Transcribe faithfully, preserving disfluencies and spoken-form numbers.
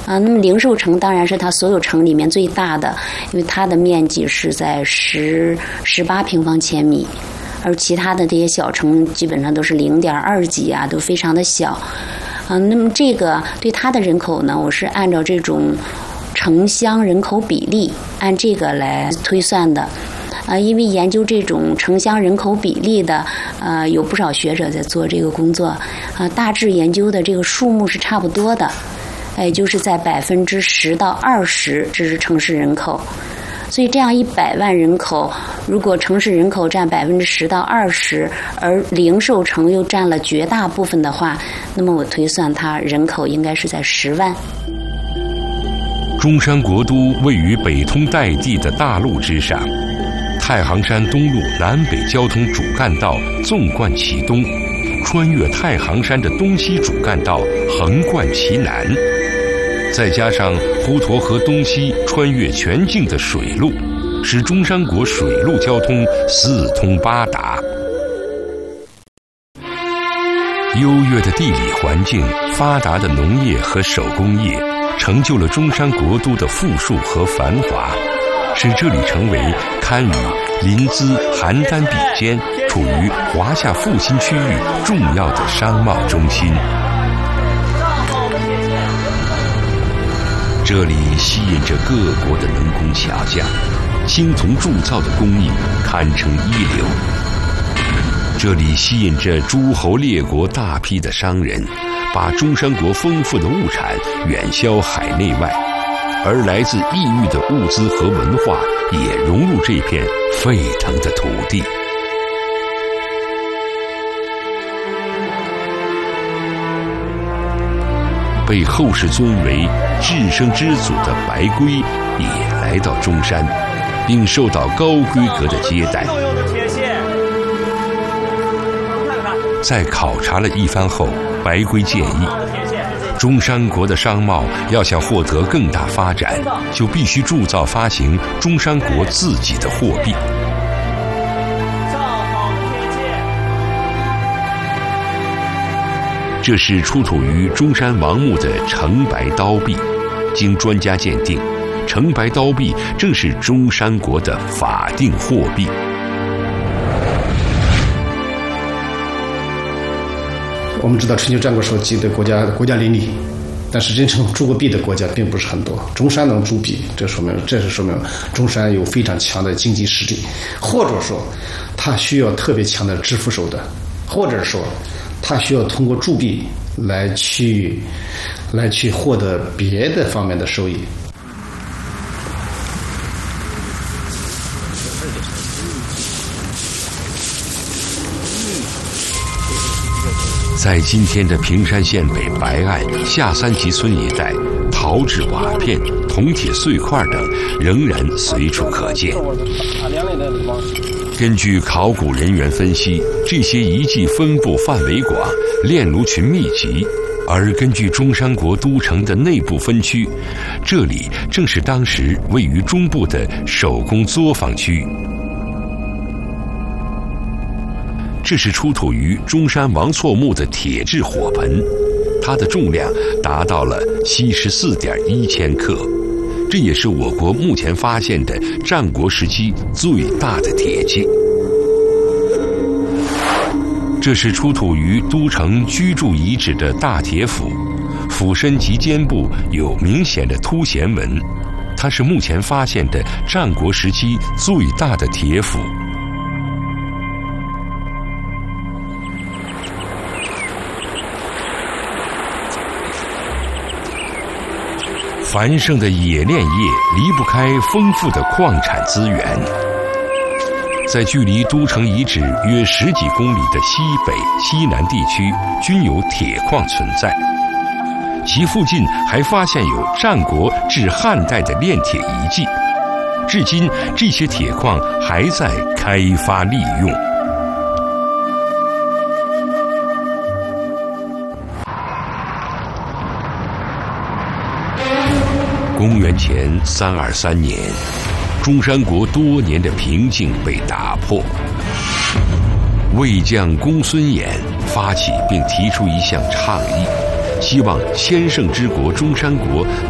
啊，那么灵寿城当然是它所有城里面最大的，因为它的面积是在十十八平方千米，而其他的这些小城基本上都是零点二几啊，都非常的小。啊，那么这个对它的人口呢，我是按照这种城乡人口比例按这个来推算的。啊，因为研究这种城乡人口比例的，呃，有不少学者在做这个工作，啊，大致研究的这个数目是差不多的，也就是在百分之十到二十，这是城市人口。所以这样一百万人口，如果城市人口占百分之十到二十，而灵寿城又占了绝大部分的话，那么我推算它人口应该是在十万。 中山国都位于北通带地的大陆之上。太行山东路南北交通主干道纵贯其东，穿越太行山的东西主干道横贯其南，再加上滹沱河东西穿越全境的水路，使中山国水陆交通四通八达。优越的地理环境、发达的农业和手工业，成就了中山国都的富庶和繁华，使这里成为堪与临淄、邯郸比肩，处于华夏复兴区域重要的商贸中心。这里吸引着各国的能工巧匠，青铜铸造的工艺堪称一流。这里吸引着诸侯列国大批的商人，把中山国丰富的物产远销海内外。而来自异域的物资和文化也融入这片沸腾的土地。被后世尊为至圣之祖的白龟也来到中山，并受到高规格的接待。在考察了一番后，白龟建议中山国的商贸要想获得更大发展，就必须铸造发行中山国自己的货币。这是出土于中山王墓的澄白刀币，经专家鉴定，澄白刀币正是中山国的法定货币。 我们知道春秋战国时候记的国家国家邻里，但是真正铸过币的国家并不是很多。中山能铸币，这说明这是说明中山有非常强的经济实力，或者说它需要特别强的支付手段，或者说它需要通过铸币来去来去获得别的方面的收益。 在今天的平山县北白岸下三集村一带，陶制瓦片、铜铁碎块等仍然随处可见。根据考古人员分析，这些遗迹分布范围广，炼炉群密集。而根据中山国都城的内部分区，这里正是当时位于中部的手工作坊区。这是出土于中山王错墓的铁制火盆，它的重量达到了七十四点一千克，这也是我国目前发现的战国时期最大的铁器。这是出土于都城居住遗址的大铁斧，斧身及肩部有明显的凸弦纹，它是目前发现的战国时期最大的铁斧。繁盛的冶炼业离不开丰富的矿产资源。在距离都城遗址约十几公里的西北、西南地区均有铁矿存在，其附近还发现有战国至汉代的炼铁遗迹，至今这些铁矿还在开发利用。公元前三二三年，中山国多年的平静被打破。魏将公孙衍发起并提出一项倡议，希望千乘之国中山国